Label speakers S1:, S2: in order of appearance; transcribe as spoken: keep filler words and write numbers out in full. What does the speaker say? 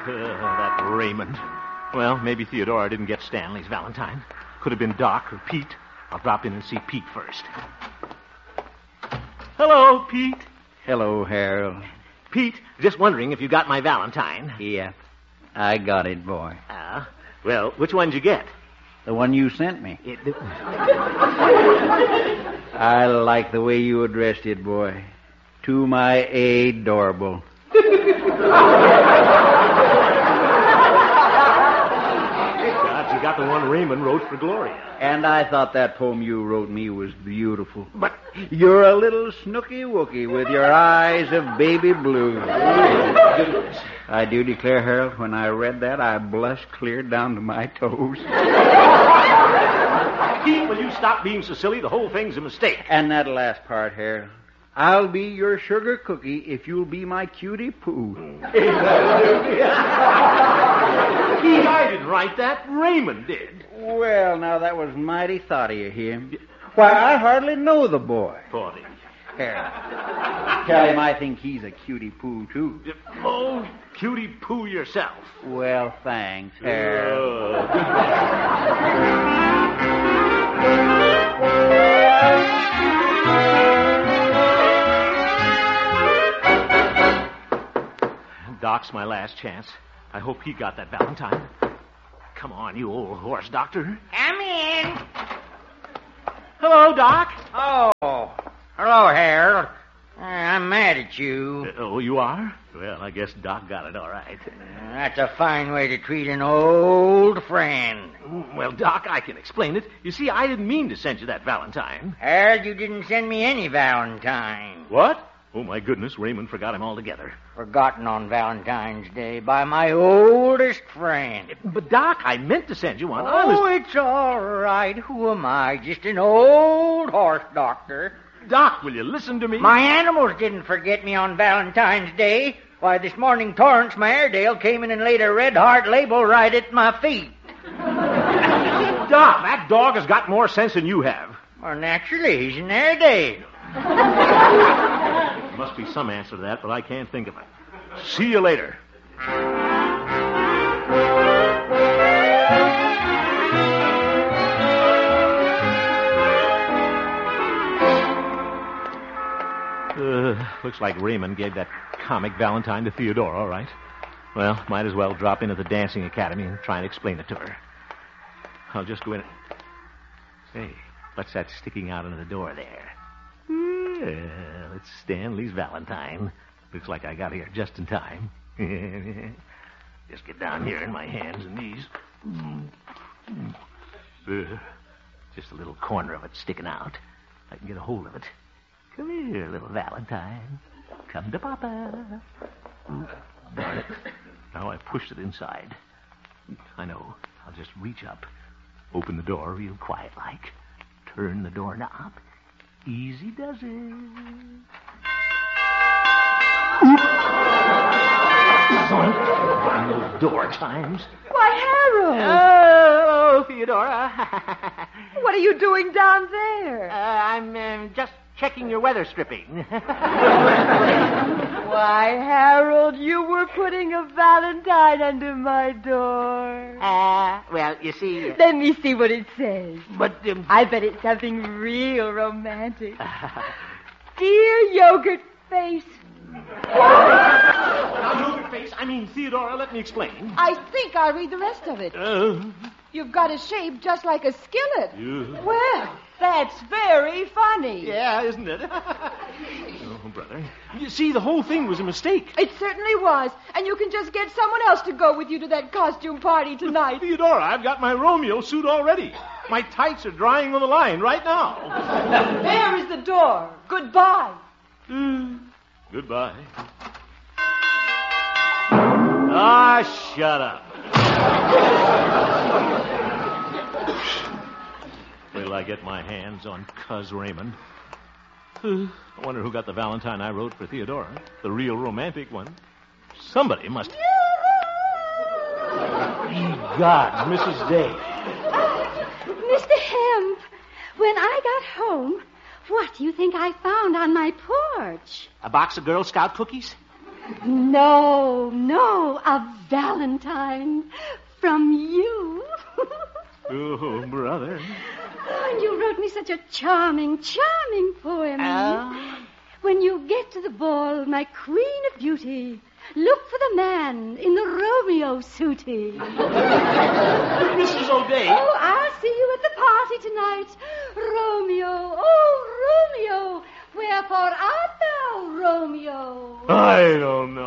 S1: that Raymond. Well, maybe Theodora didn't get Stanley's Valentine. Could have been Doc or Pete. I'll drop in and see Pete first. Hello, Pete.
S2: Hello, Harold.
S1: Pete, just wondering if you got my Valentine.
S2: Yeah, I got it, boy.
S1: Ah, well, which one did you get?
S2: The one you sent me.
S1: It,
S2: I like the way you addressed it, boy. To my adorable.
S1: God, you got the one Raymond wrote for Gloria.
S2: And I thought that poem you wrote me was beautiful. But you're a little snooky wookie with your eyes of baby blue. I do declare, Harold, when I read that, I blushed clear down to my toes.
S1: Pete, will you stop being so silly? The whole thing's a mistake.
S2: And that last part, Harold. I'll be your sugar cookie if you'll be my cutie poo.
S1: Pete, I didn't write that. Raymond did.
S2: Well, now, that was mighty thoughty of him. Why, I hardly know the boy.
S1: Thoughty.
S2: Harold, tell him I think he's a cutie poo, too.
S1: Oh, cutie poo yourself.
S2: Well, thanks, Harold. Doc's my last chance. I hope he got that Valentine. Come on, you old horse doctor.
S3: Come in.
S1: Hello, Doc.
S3: Oh, hello, Harold. Uh, I'm mad at you.
S1: Uh, oh, you are? Well, I guess Doc got it all right.
S3: Uh, that's a fine way to treat an old friend.
S1: Well, Doc, I can explain it. You see, I didn't mean to send you that Valentine.
S3: Harold, you didn't send me any Valentine.
S1: What? Oh, my goodness, Raymond forgot him altogether.
S3: Forgotten on Valentine's Day by my oldest friend.
S1: But, Doc, I meant to send you one.
S3: Oh,
S1: Honest.
S3: it's all right. Who am I? Just an old horse doctor.
S1: Doc, will you listen to me?
S3: My animals didn't forget me on Valentine's Day. Why, this morning Torrance, my Airedale, came in and laid a Red Heart label right at my feet.
S1: Doc, that dog has got more sense than you have.
S3: Well, naturally, he's an Airedale.
S1: There must be some answer to that, but I can't think of it. See you later. Uh, looks like Raymond gave that comic Valentine to Theodora, all right. Well, might as well drop in at the dancing academy and try and explain it to her. I'll just go in. Say, what's that sticking out into the door there? Well, it's Stanley's Valentine. Looks like I got here just in time. Just get down here in my hands and knees. Uh, just a little corner of it sticking out. I can get a hold of it. Come here, little Valentine. Come to Papa. Darn it. Now I pushed it inside. I know. I'll just reach up, open the door real quiet-like, turn the doorknob. Easy does it. On those door chimes.
S4: Why, Harold!
S1: Oh, Theodora.
S4: What are you doing down there?
S1: Uh, I'm uh, just checking your weather stripping.
S4: Why, Harold, you were putting a Valentine under my door.
S1: Uh, well, you see... Uh,
S4: Let me see what it says.
S1: But, um...
S4: I bet it's something real romantic. Dear Yogurt Face.
S1: Now, Yogurt Face, I mean, Theodora, let me explain.
S4: I think I'll read the rest of it.
S1: Uh,
S4: You've got a shape just like a skillet.
S1: you...
S4: Well, that's very funny.
S1: Yeah, isn't it? Oh, brother. You see, the whole thing was a mistake.
S4: It certainly was. And you can just get someone else to go with you to that costume party tonight.
S1: Theodora, I've got my Romeo suit already. My tights are drying on the line right now.
S4: There is the door. Goodbye.
S1: Mm. Goodbye. Ah, shut up. Wait till I get my hands on Cuz Raymond. I wonder who got the Valentine I wrote for Theodora. The real romantic one. Somebody must... Ye gods, Missus Day.
S5: Mister Hemp, when I got home, what do you think I found on my porch?
S1: A box of Girl Scout cookies?
S5: No, no, a valentine from you.
S1: Oh, brother.
S5: Oh, and you wrote me such a charming, charming poem.
S1: Uh?
S5: When you get to the ball, my queen of beauty, look for the man in the Romeo suitie.
S1: Missus O'Day.
S5: Oh, I'll see you at the party tonight. Romeo, oh, Romeo, wherefore art thou, Romeo?
S1: I don't know.